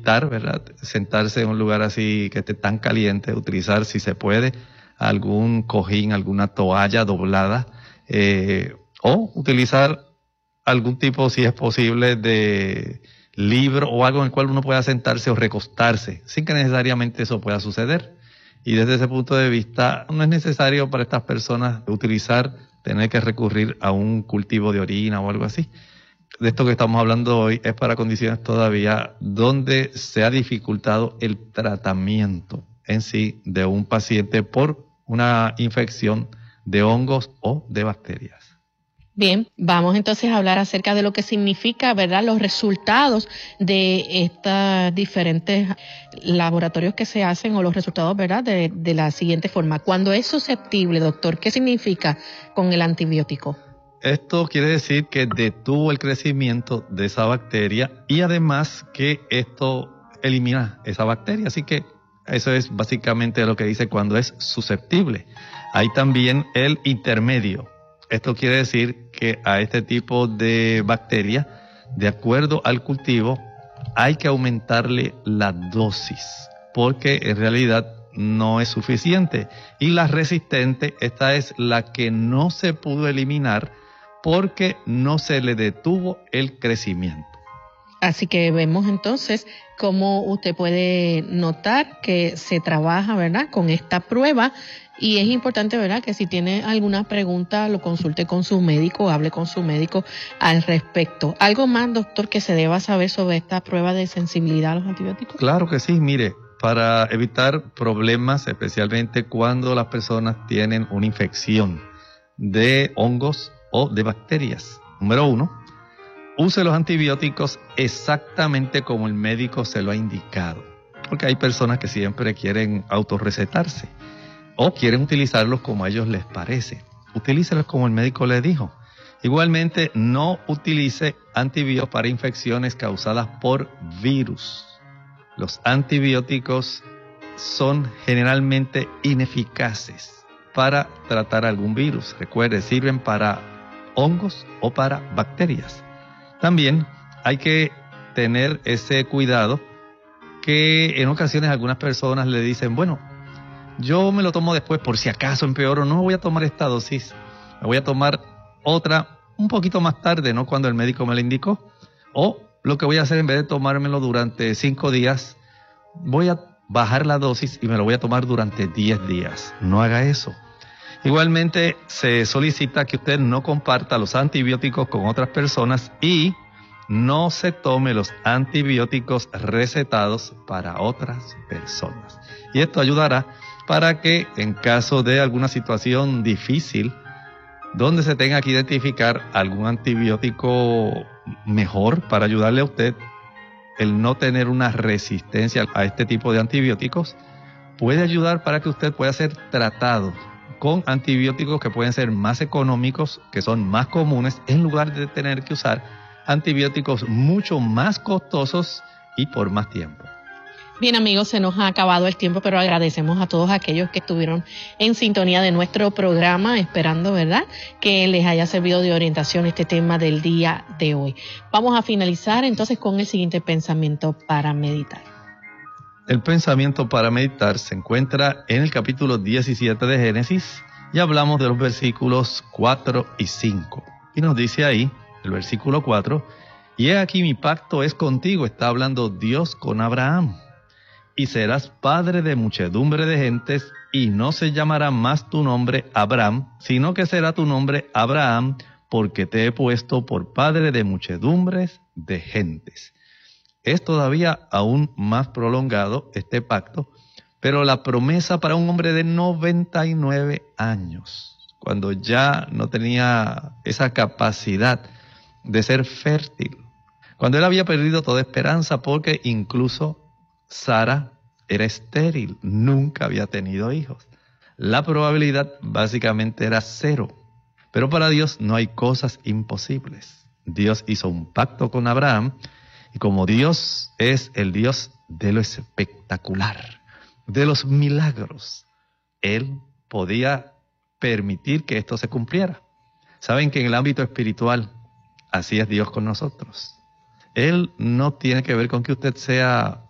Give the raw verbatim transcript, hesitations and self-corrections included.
evitar, ¿verdad?, sentarse en un lugar así que esté tan caliente, utilizar, si se puede, algún cojín, alguna toalla doblada, eh, o utilizar algún tipo, si es posible, de libro o algo en el cual uno pueda sentarse o recostarse, sin que necesariamente eso pueda suceder. Y desde ese punto de vista, no es necesario para estas personas utilizar, tener que recurrir a un cultivo de orina o algo así. De esto que estamos hablando hoy es para condiciones todavía donde se ha dificultado el tratamiento en sí de un paciente por una infección de hongos o de bacterias. Bien, vamos entonces a hablar acerca de lo que significa, ¿verdad?, los resultados de estos diferentes laboratorios que se hacen o los resultados, ¿verdad?, de, de la siguiente forma. Cuando es susceptible, doctor, ¿qué significa con el antibiótico? Esto quiere decir que detuvo el crecimiento de esa bacteria y además que esto elimina esa bacteria. Así que eso es básicamente lo que dice cuando es susceptible. Hay también el intermedio. Esto quiere decir que a este tipo de bacteria, de acuerdo al cultivo, hay que aumentarle la dosis, porque en realidad no es suficiente. Y la resistente, esta es la que no se pudo eliminar porque no se le detuvo el crecimiento. Así que vemos entonces cómo usted puede notar que se trabaja, ¿verdad?, con esta prueba. Y es importante, ¿verdad?, que si tiene alguna pregunta lo consulte con su médico, hable con su médico al respecto. ¿Algo más, doctor, que se deba saber sobre esta prueba de sensibilidad a los antibióticos? Claro que sí, mire, para evitar problemas, especialmente cuando las personas tienen una infección de hongos o de bacterias. Número uno, use los antibióticos exactamente como el médico se lo ha indicado, porque hay personas que siempre quieren autorrecetarse o quieren utilizarlos como a ellos les parece. Utilícelos como el médico le dijo. Igualmente, no utilice antibióticos para infecciones causadas por virus. Los antibióticos son generalmente ineficaces para tratar algún virus. Recuerde, sirven para hongos o para bacterias. También hay que tener ese cuidado que en ocasiones algunas personas le dicen, bueno, yo me lo tomo después por si acaso empeoro, no voy a tomar esta dosis, me voy a tomar otra un poquito más tarde, no cuando el médico me la indicó, o lo que voy a hacer en vez de tomármelo durante cinco días, voy a bajar la dosis y me lo voy a tomar durante diez días. No haga eso. Igualmente se solicita que usted no comparta los antibióticos con otras personas y no se tome los antibióticos recetados para otras personas. Y esto ayudará para que en caso de alguna situación difícil, donde se tenga que identificar algún antibiótico mejor para ayudarle a usted, el no tener una resistencia a este tipo de antibióticos, puede ayudar para que usted pueda ser tratado con antibióticos que pueden ser más económicos, que son más comunes, en lugar de tener que usar antibióticos mucho más costosos y por más tiempo. Bien, amigos, se nos ha acabado el tiempo, pero agradecemos a todos aquellos que estuvieron en sintonía de nuestro programa, esperando, ¿verdad?, que les haya servido de orientación este tema del día de hoy. Vamos a finalizar entonces con el siguiente pensamiento para meditar. El pensamiento para meditar se encuentra en el capítulo diecisiete de Génesis y hablamos de los versículos cuatro y cinco. Y nos dice ahí, el versículo cuatro, y he aquí mi pacto es contigo, está hablando Dios con Abraham. Y serás padre de muchedumbre de gentes, y no se llamará más tu nombre Abraham, sino que será tu nombre Abraham, porque te he puesto por padre de muchedumbres de gentes. Es todavía aún más prolongado este pacto, pero la promesa para un hombre de noventa y nueve años, cuando ya no tenía esa capacidad de ser fértil, cuando él había perdido toda esperanza porque incluso Sara era estéril, nunca había tenido hijos. La probabilidad básicamente era cero. Pero para Dios no hay cosas imposibles. Dios hizo un pacto con Abraham y como Dios es el Dios de lo espectacular, de los milagros, Él podía permitir que esto se cumpliera. Saben que en el ámbito espiritual así es Dios con nosotros. Él no tiene que ver con que usted sea